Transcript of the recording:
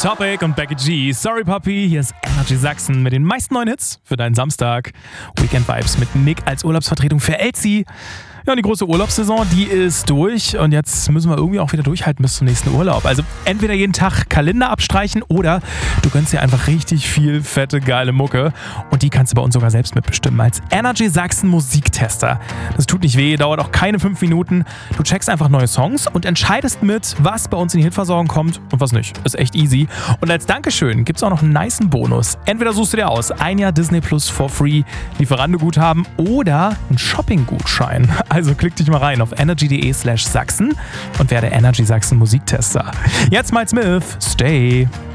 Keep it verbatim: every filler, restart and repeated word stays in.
Topic und Becky G. Sorry Poppy, hier ist Energy Sachsen mit den meisten neuen Hits für deinen Samstag. Weekend Vibes mit Nick als Urlaubsvertretung für Elsie. Ja, und die große Urlaubssaison, die ist durch und jetzt müssen wir irgendwie auch wieder durchhalten bis zum nächsten Urlaub. Also entweder jeden Tag Kalender abstreichen oder du gönnst dir einfach richtig viel fette, geile Mucke und die kannst du bei uns sogar selbst mitbestimmen als Energy Sachsen Musiktester. Das tut nicht weh, dauert auch keine fünf Minuten. Du checkst einfach neue Songs und entscheidest mit, was bei uns in die Hitversorgung kommt und was nicht. Ist echt easy. Und als Dankeschön gibt es auch noch einen nicen Bonus. Entweder suchst du dir aus, ein Jahr Disney Plus for free, Lieferando-Guthaben oder einen Shopping-Gutschein. Also klick dich mal rein auf energy.de slash Sachsen und werde Energy Sachsen Musiktester. Jetzt mal Smith, stay